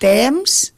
Temps.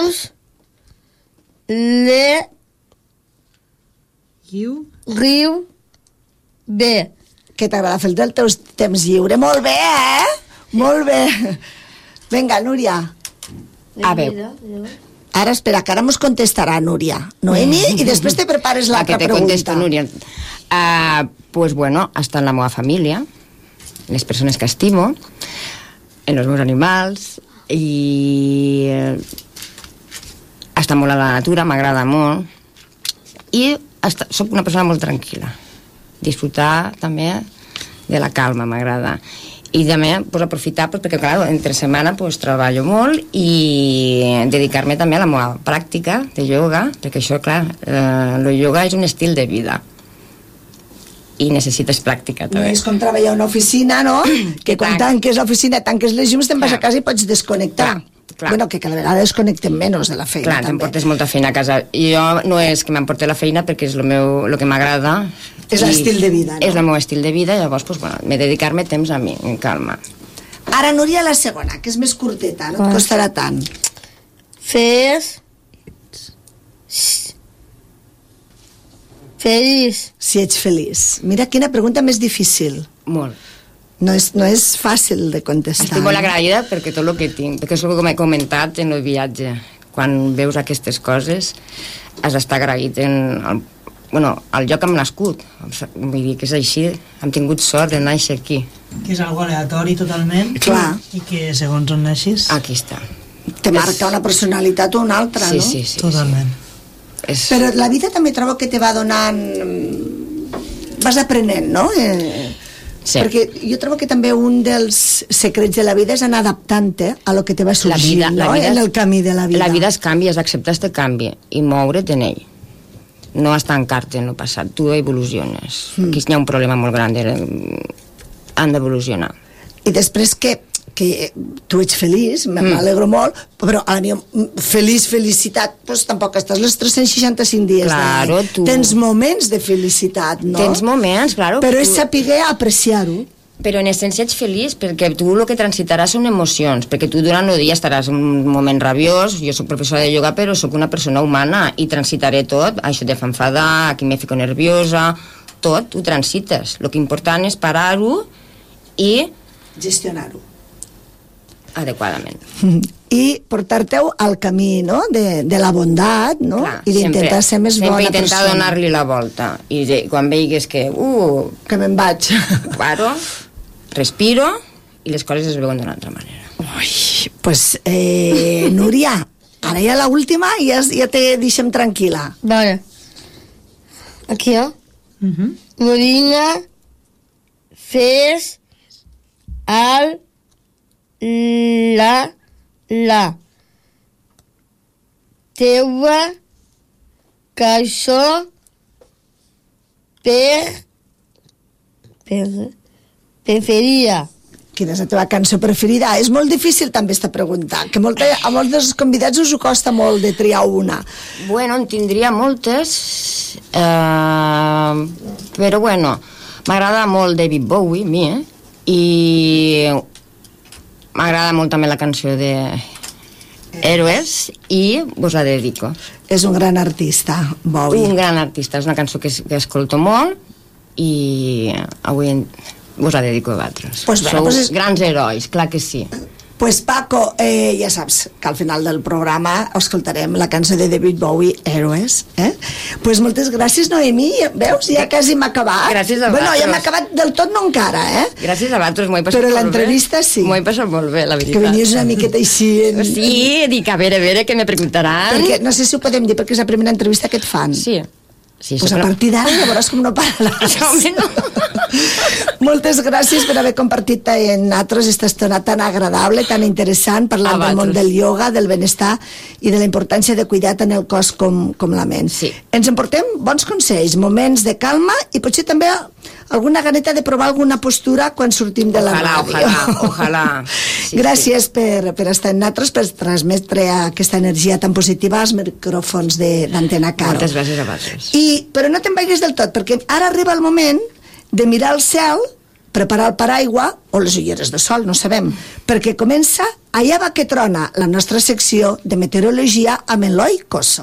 Riu. Bé. Què t'agrada fer del teu temps lliure? Molt bé, Molt bé. Vinga, Núria. A veure. Ara, espera, que ara mos contestarà Núria. Noemi, i després te prepares l'altra que te pregunta. contesto, Núria. Pues bueno, està en la meva família, les persones que estimo, en els meus animals, i està molt a la natura, m'agrada molt, i soc una persona molt tranquil·la. Disfrutar també de la calma, m'agrada. I també pues, aprofitar, pues, perquè clar, entre setmana pues, treballo molt i dedicar-me també a la meva pràctica de ioga, perquè això, clar, el ioga és un estil de vida i necessites pràctica No també. és com treballar a una oficina, no? Que quan tanques l'oficina, tanques les llums, te'n vas a casa i pots desconnectar. Clar. Bueno, que cada vegada desconnectem menys de la feina. Clar, t'emportes molta feina a casa. I jo no és que m'emporte la feina perquè és el que m'agrada. És l'estil de vida, no? És el meu estil de vida, llavors, pues, bueno, m'he de dedicar-me temps a mi, en calma. Ara, Núria, la segona, que és més curteta, no et costarà tant. Feliç. Si ets feliç. Mira quina pregunta més difícil. Molt. No és fàcil de contestar. Estic molt agraïda perquè tot el que tinc, perquè és el que m'he comentat en el viatge. Quan veus aquestes coses, has d'estar agraït al lloc on hem nascut. Vull dir que és així, hem tingut sort de néixer aquí. Que és algo aleatori totalment. Clar. I que segons on naixis... Aquí està. Te marca una personalitat o una altra, Sí, no? sí, sí. Totalment. Però la vida també trobo que te va donant... Vas aprenent, no? Sí. Perquè jo trobo que també un dels secrets de la vida és anar adaptant-te a lo que te va sorgint, en el camí de la vida. La vida es canvia, és acceptar este canvi i moure't en ell. No estancar-te en el passat, tu evoluciones. Aquí hi ha un problema molt gran, han d'evolucionar. I després que tu ets feliç, m'alegro molt, però a la meva felicitat, doncs tampoc estàs les 365 dies Claro, de l'any. Tens moments de felicitat, no? Tens moments, claro. Però és saber apreciar-ho. Però en essència ets feliç perquè tu el que transitaràs són emocions, perquè tu durant el dia estaràs en un moment rabiós, jo soc professora de ioga però soc una persona humana i transitaré tot, això te fa enfadar, aquí me fico nerviosa, tot ho transites. El que important és parar-ho i gestionar-ho adequadament. I portar-te-ho al camí, no?, de la bondat, no? Clar, i d'intentar ser més bona persona. Sempre intentar donar-li la volta. I quan veigues que... que me'n vaig. Paro, respiro i les coses es veuen d'una altra manera. Pues, Núria, ara ja l'última i ja te deixem tranquil·la. Vale. Aquí, Marina, fes la teua cançó preferida. Quina és la teva cançó preferida? És molt difícil també esta pregunta, que a molts dels convidats us ho costa molt de triar una. Bueno, en tindria moltes, però bueno, m'agrada molt David Bowie, i m'agrada molt també la cançó de Héroes i vos la dedico. És un gran artista, Bowie. Un gran artista, és una cançó que escolto molt i avui vos la dedico a vosaltres. Pues bé, Sou pues grans herois, clar que sí. Pues Paco, ja saps que al final del programa escoltarem la cançó de David Bowie, Héroes. Pues moltes gràcies, Noemí. Veus? Ja quasi m'ha acabat. Gràcies a Bueno, ja vosaltres. m'ha acabat del tot, no encara, Gràcies a vosaltres, m'ho he passat Però molt bé. l'entrevista sí. M'ho he passat molt bé, la veritat. Que venies una miqueta així... Sí, dic, a veure, què me preguntaran. Perquè, no sé si ho podem dir, perquè és la primera entrevista que et fan. Sí. Sí, Pues a partir d'ara ja veuràs com no pararàs. Home, no. Moltes gràcies per haver compartit amb nosaltres esta estona tan agradable, tan interessant, parlant del món del ioga, del benestar i de la importància de cuidar tant el cos com la ment. Sí. Ens emportem bons consells, moments de calma i potser també alguna ganeta de provar alguna postura quan sortim de la ràdio. Ojalà. Sí, gràcies per estar amb nosaltres, per transmetre aquesta energia tan positiva als micròfons d'Antena Caro. Moltes gràcies a vosaltres. Però no te'n vagis del tot, perquè ara arriba el moment de mirar al cel preparar el paraigua o les ulleres de sol, no sabem, perquè comença Allà va que trona, la nostra secció de meteorologia amb Eloi Cosso.